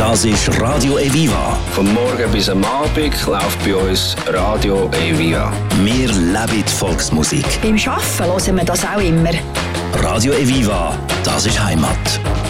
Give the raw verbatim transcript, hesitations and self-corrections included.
Das ist Radio Eviva. Vom Morgen bis am Abend läuft bei uns Radio Eviva. Wir leben die Volksmusik. Beim Arbeiten hören wir das auch immer. Radio Eviva, das ist Heimat.